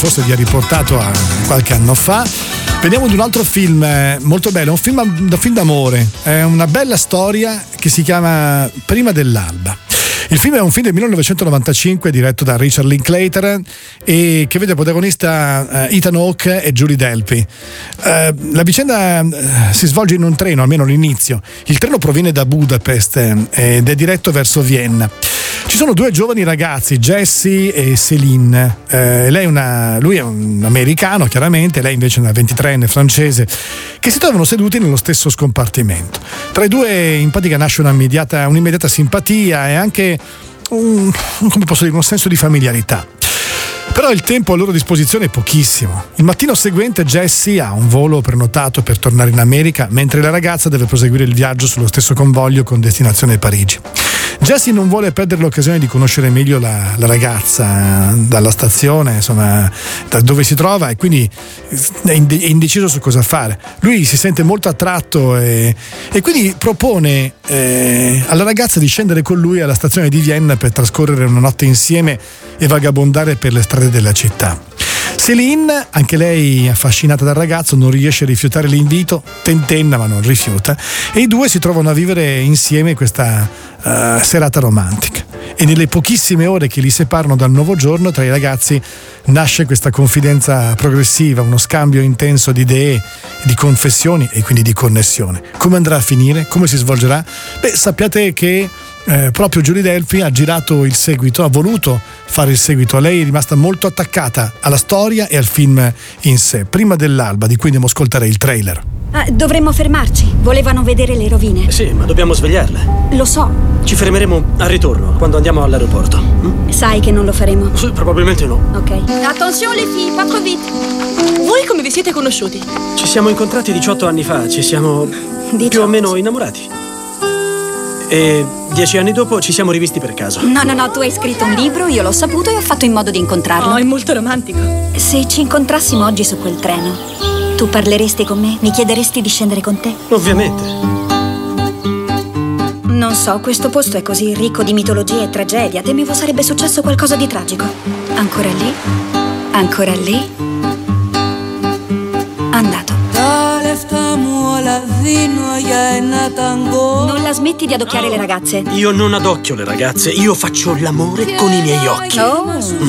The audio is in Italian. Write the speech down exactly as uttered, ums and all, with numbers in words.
forse vi ha riportato a qualche anno fa. Veniamo ad un altro film molto bello, un film, un film d'amore, è una bella storia che si chiama Prima dell'alba. Il film è un film del millenovecentonovantacinque diretto da Richard Linklater e che vede protagonista uh, Ethan Hawke e Julie Delpy. Uh, la vicenda uh, si svolge in un treno, almeno all'inizio. Il treno proviene da Budapest eh, ed è diretto verso Vienna. Ci sono due giovani ragazzi, Jesse e Céline. Eh, lei una, lui è un americano, chiaramente, lei invece è una ventitreenne francese, che si trovano seduti nello stesso scompartimento. Tra i due in pratica nasce un'immediata, un'immediata simpatia e anche un, come posso dire, un senso di familiarità. Però il tempo a loro disposizione è pochissimo. Il mattino seguente Jesse ha un volo prenotato per tornare in America, mentre la ragazza deve proseguire il viaggio sullo stesso convoglio con destinazione Parigi. Jesse non vuole perdere l'occasione di conoscere meglio la, la ragazza dalla stazione, insomma, da dove si trova, e quindi è indeciso su cosa fare. Lui si sente molto attratto e, e quindi propone eh, alla ragazza di scendere con lui alla stazione di Vienna per trascorrere una notte insieme e vagabondare per le strade della città. Céline, anche lei affascinata dal ragazzo, non riesce a rifiutare l'invito, tentenna ma non rifiuta, e i due si trovano a vivere insieme questa uh, serata romantica. E nelle pochissime ore che li separano dal nuovo giorno, tra i ragazzi nasce questa confidenza progressiva, uno scambio intenso di idee, di confessioni e quindi di connessione. Come andrà a finire? Come si svolgerà? Beh, sappiate che eh, proprio Julie Delpy ha girato il seguito, ha voluto fare il seguito. Lei è rimasta molto attaccata alla storia e al film in sé. Prima dell'alba, di cui andiamo a ascoltare il trailer. Ah, dovremmo fermarci. Volevano vedere le rovine. Sì, ma dobbiamo svegliarle. Lo so. Ci fermeremo al ritorno, quando andiamo all'aeroporto. Hm? Sai che non lo faremo? Sì, probabilmente no. Ok. Attenzione les filles, pas trop vite. Voi come vi siete conosciuti? Ci siamo incontrati diciotto anni fa, ci siamo diciotto. più o meno innamorati. E dieci anni dopo ci siamo rivisti per caso. No, no, no, tu hai scritto un libro, io l'ho saputo e ho fatto in modo di incontrarlo. Oh, è molto romantico. Se ci incontrassimo oggi su quel treno, tu parleresti con me? Mi chiederesti di scendere con te? Ovviamente. Non so, questo posto è così ricco di mitologia e tragedia. Temevo sarebbe successo qualcosa di tragico. Ancora lì? Ancora lì? Andato. Non la smetti di adocchiare le ragazze. Io non adocchio le ragazze, io faccio l'amore con i miei occhi. Oh.